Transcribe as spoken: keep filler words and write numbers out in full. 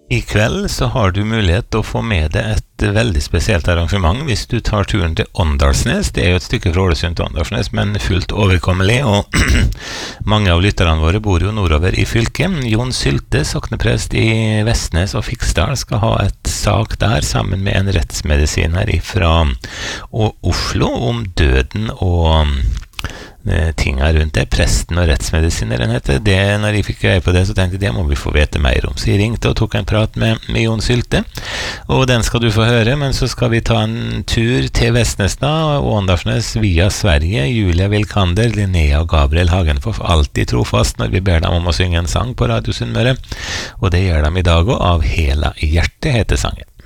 I kveld så har du mulighet til å få med deg et veldig spesielt arrangement hvis du tar turen til Åndalsnes. Det er jo et stykke fra Ålesund til Åndalsnes, men fullt overkommelig, og mange av lytterne våre bor jo nordover i fylket. Jon Sylte, sokneprest i Vestnes og Fiksdal, skal ha et sak der sammen med en rettsmedisiner fra Oslo om døden og tinga rundt det. Presten og rettsmedisineren heter det. Når jeg fikk greie på det, så tenkte jeg det må vi få vite mer om. Så jeg ringte og tok en prat med, med Jon Sylte, og den skal du få høre. Men så skal vi ta en tur til Vestnes da, og Åndalsnes via Sverige. Julia Vilkander, Linnea og Gabriel Hagenfoff, alltid trofast når vi ber dem om å synge en sang på Radio Sunnmøre, og det gjør de i dag også. Av Hela hjertet heter sangen.